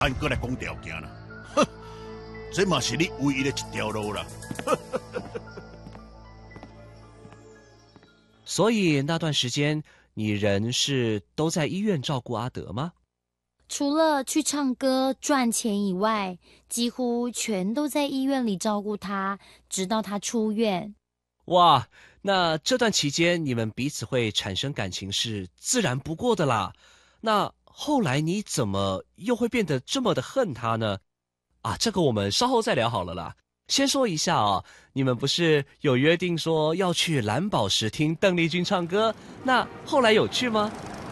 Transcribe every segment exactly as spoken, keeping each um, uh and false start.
按过来讲条件啦，哼，这嘛是你唯一的一条路啦。 所以那段时间，你人是都在医院照顾阿德吗？ 除了去唱歌赚钱以外，几乎全都在医院里照顾他，直到他出院。 哇，那这段期间你们彼此会产生感情是自然不过的啦。那后来你怎么又会变得这么的恨他呢？啊，这个我们稍后再聊好了啦。先说一下啊，你们不是有约定说要去蓝宝石听邓丽君唱歌，那后来有去吗？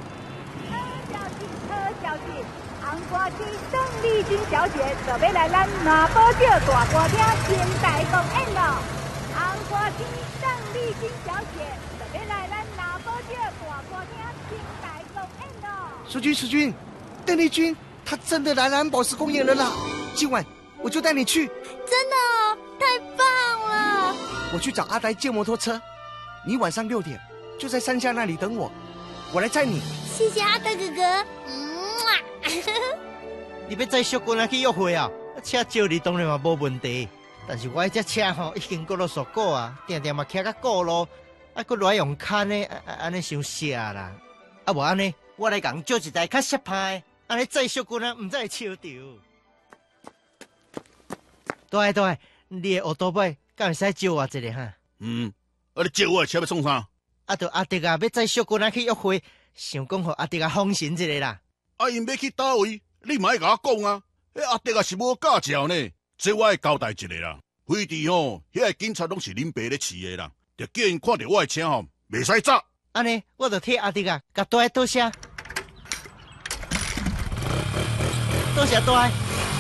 我是邓丽君小姐，就要来咱马宝岛大歌厅听大公演咯。红歌星邓丽君小姐，就要来咱马宝岛大歌厅听大公演咯。 淑君，淑君，邓丽君她真的来蓝宝石公演了啦！今晚我就带你去。 真的哦，太棒了！ 我去找阿呆借摩托车，你晚上六点就在山下那里等我，我来载你。 谢谢阿德哥哥。嗯你要载淑君来去约会啊？车借你当然嘛无问题，但是我这车吼已经过了锁过啊，定定嘛骑到过路，啊，搁来用牵呢，啊安尼伤涩啦。啊无安尼，我来共借一台较适派，安尼载淑君啊，唔再会笑着。对对，你的奥多拜，敢会使借我一个哈？ 嗯，啊你借我的车要创啥？ 啊，就阿德啊，要载淑君来去约会，想讲互阿德啊放心一个啦。 啊，因要去倒位，你嘛要甲我讲啊！迄阿德啊是无驾照呢，这我会交代一下啦。飞地吼，遐个警察拢是恁爸咧饲的啦，着叫因看到我的车吼，袂使走。 安尼，我着替阿德啊，甲大多谢，多谢大。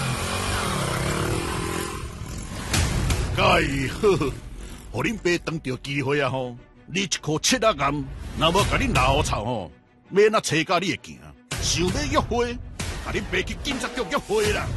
介好，互恁爸当着机会啊吼，你一颗切仔岩，若无甲你老臭吼，免那车甲你会行。想要约会，甲恁爸去警察局约会啦！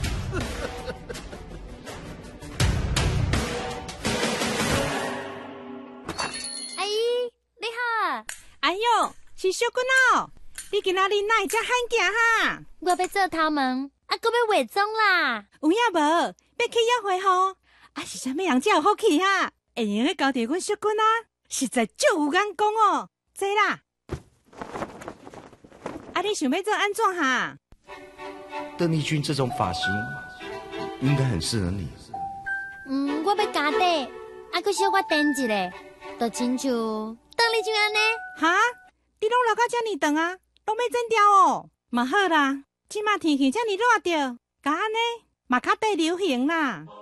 阿姨，你好。 哎呦，是淑君哦！你今仔日哪会遮罕行哈？ 我要做头毛，啊，搁要化妆啦。 有影无？要去约会吼？啊，是啥物人遮有福气哈？会用咧交着阮淑君啊，实在足有眼光哦！坐啦。啊，你想要做安怎哈？ 邓丽君这种发型应该很适合你。 嗯，我要加底，啊，搁小可垫一个，就亲像邓丽君安尼。 哈？你拢留到遮尔长啊？拢要剪掉哦？嘛好啦，即马天气遮尔热着，甲安尼嘛较得流行啦。